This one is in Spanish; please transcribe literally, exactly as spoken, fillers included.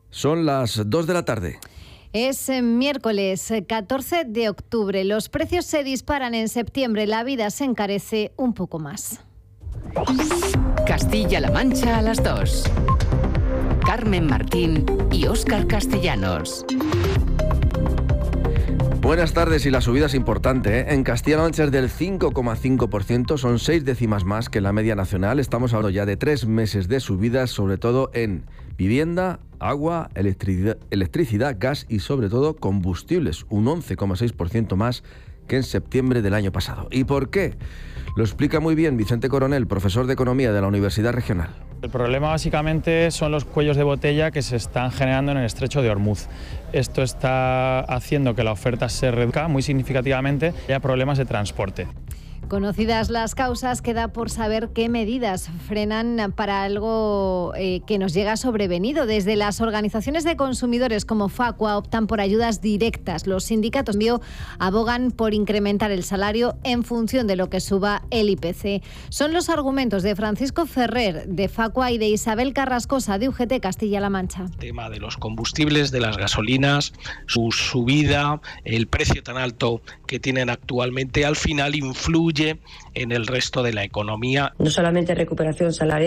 Son las dos de la tarde. Es miércoles catorce de octubre. Los precios se disparan en septiembre. La vida se encarece un poco más. Castilla-La Mancha a las dos. Carmen Martín y Óscar Castellanos. Buenas tardes, y la subida es importante, ¿eh? En Castilla-La Mancha es del cinco coma cinco por ciento, son seis décimas más que la media nacional. Estamos hablando ya de tres meses de subidas, sobre todo en vivienda, agua, electricidad, electricidad, gas y sobre todo combustibles, un once coma seis por ciento más que en septiembre del año pasado. ¿Y por qué? Lo explica muy bien Vicente Coronel, profesor de Economía de la Universidad Regional. El problema básicamente son los cuellos de botella que se están generando en el estrecho de Ormuz. Esto está haciendo que la oferta se reduzca muy significativamente y haya problemas de transporte. Conocidas las causas, queda por saber qué medidas frenan para algo eh, que nos llega sobrevenido. Desde las organizaciones de consumidores como Facua optan por ayudas directas. Los sindicatos abogan por incrementar el salario en función de lo que suba el I P C. Son los argumentos de Francisco Ferrer, de Facua, y de Isabel Carrascosa, de U G T Castilla-La Mancha. El tema de los combustibles, de las gasolinas, su subida, el precio tan alto que tienen actualmente, al final influye en el resto de la economía. No solamente recuperación salarial,